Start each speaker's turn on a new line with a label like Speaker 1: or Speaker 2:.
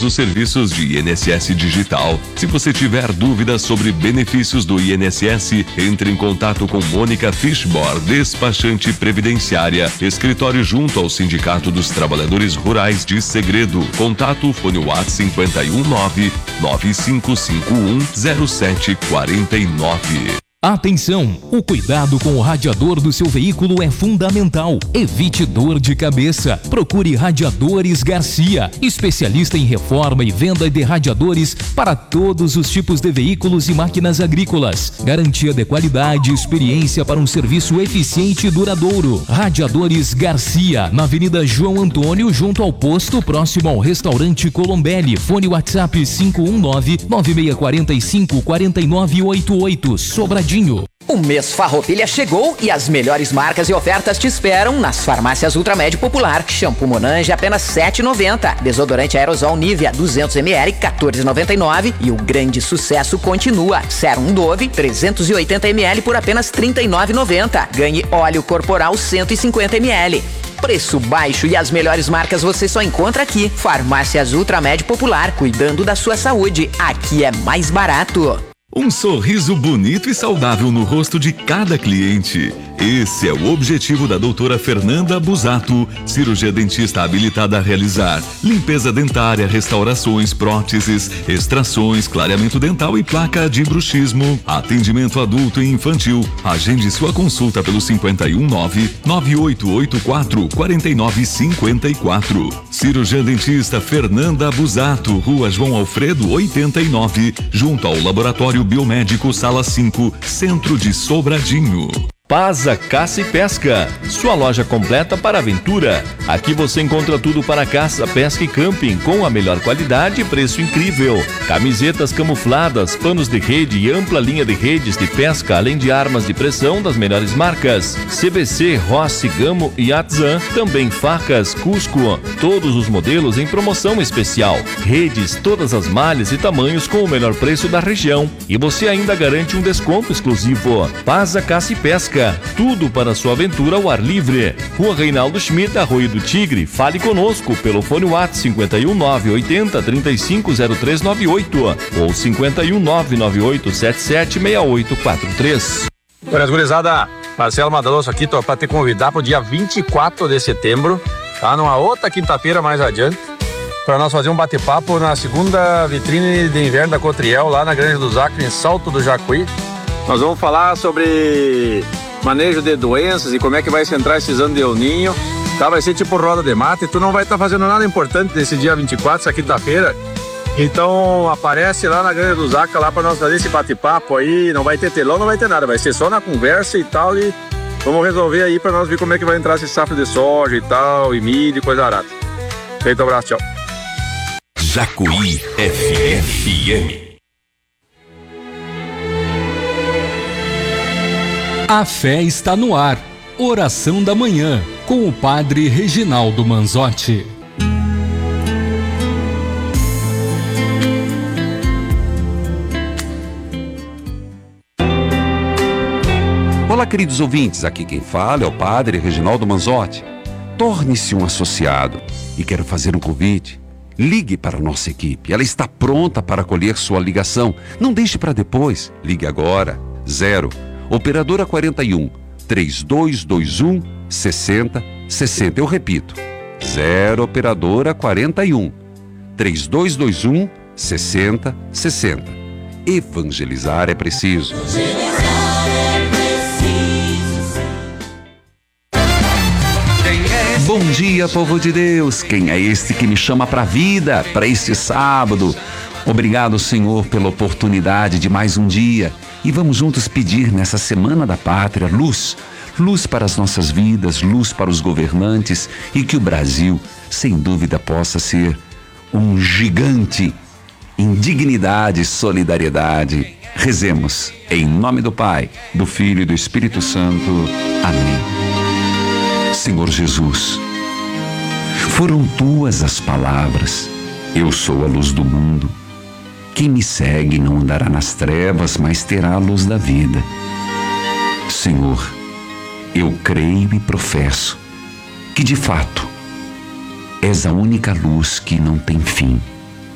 Speaker 1: os serviços de INSS Digital. Se você tiver dúvidas sobre benefícios do INSS, entre em contato com Mônica Fishbor, despachante previdenciária, escritório junto ao Sindicato dos Trabalhadores Rurais de Segredo. Contato fone WhatsApp 51995510749.
Speaker 2: Atenção! O cuidado com o radiador do seu veículo é fundamental. Evite dor de cabeça. Procure Radiadores Garcia, especialista em reforma e venda de radiadores para todos os tipos de veículos e máquinas agrícolas. Garantia de qualidade e experiência para um serviço eficiente e duradouro. Radiadores Garcia, na Avenida João Antônio, junto ao posto, próximo ao restaurante Colombelli. Fone WhatsApp 519-9645-4988. Sobradinho.
Speaker 3: O mês Farroupilha chegou e as melhores marcas e ofertas te esperam nas farmácias Ultramed Popular. Shampoo Monange apenas R$ 7,90. Desodorante aerosol Nivea 200ml R$ 14,99. E o grande sucesso continua. Sérum Dove 380ml por apenas R$ 39,90. Ganhe óleo corporal 150ml. Preço baixo e as melhores marcas você só encontra aqui. Farmácias Ultramed Popular, cuidando da sua saúde. Aqui é mais barato.
Speaker 1: Um sorriso bonito e saudável no rosto de cada cliente. Esse é o objetivo da doutora Fernanda Busato, cirurgia dentista habilitada a realizar limpeza dentária, restaurações, próteses, extrações, clareamento dental e placa de bruxismo. Atendimento adulto e infantil. Agende sua consulta pelo 519-9884-4954. Cirurgia dentista Fernanda Busato, Rua João Alfredo 89, junto ao Laboratório Biomédico Sala 5, Centro de Sobradinho.
Speaker 4: Pasa Caça e Pesca, sua loja completa para aventura. Aqui você encontra tudo para caça, pesca e camping com a melhor qualidade e preço incrível. Camisetas camufladas, panos de rede e ampla linha de redes de pesca, além de armas de pressão das melhores marcas. CBC, Rossi, Gamo e Atzan, também facas, Cusco, todos os modelos em promoção especial. Redes, todas as malhas e tamanhos com o melhor preço da região. E você ainda garante um desconto exclusivo. Pasa Caça e Pesca. Tudo para sua aventura ao ar livre. Rua Reinaldo Schmidt, Arroio do Tigre. Fale conosco pelo fone WhatsApp 51980350398 ou 51998776843.
Speaker 5: Olha, gurizada, Marcelo Madaloso aqui, tô para te convidar para o dia 24 de setembro, tá? Numa outra quinta-feira mais adiante, para nós fazer um bate-papo na segunda vitrine de inverno da Cotriel, lá na Granja do Zacre, em Salto do Jacuí. Nós vamos falar sobre manejo de doenças e como é que vai se entrar esses anos de El Ninho, tá? Vai ser tipo roda de mata e tu não vai estar fazendo nada importante nesse dia 24, essa quinta-feira. Então aparece lá na Granja do Zaca lá para nós fazer esse bate-papo aí. Não vai ter telão, não vai ter nada, vai ser só na conversa e tal. E vamos resolver aí para nós ver como é que vai entrar esse safra de soja e tal, e milho e coisa arada. Feito, abraço, tchau.
Speaker 1: Jacuí FM.
Speaker 2: A fé está no ar. Oração da manhã, com o padre Reginaldo Manzotti.
Speaker 6: Olá, queridos ouvintes, aqui quem fala é o padre Reginaldo Manzotti. Torne-se um associado e quero fazer um convite. Ligue para a nossa equipe, ela está pronta para acolher sua ligação. Não deixe para depois, ligue agora. 0 Operadora 41 3221 6060. Eu repito, 0 Operadora 41 3221 6060. Evangelizar é preciso. Bom dia, povo de Deus. Quem é este que me chama para a vida, para este sábado? Obrigado, Senhor, pela oportunidade de mais um dia. E vamos juntos pedir nessa Semana da Pátria luz. Luz para as nossas vidas, luz para os governantes e que o Brasil, sem dúvida, possa ser um gigante em dignidade e solidariedade. Rezemos em nome do Pai, do Filho e do Espírito Santo. Amém. Senhor Jesus, foram tuas as palavras. Eu sou a luz do mundo. Quem me segue não andará nas trevas, mas terá a luz da vida. Senhor, eu creio e professo que, de fato, és a única luz que não tem fim.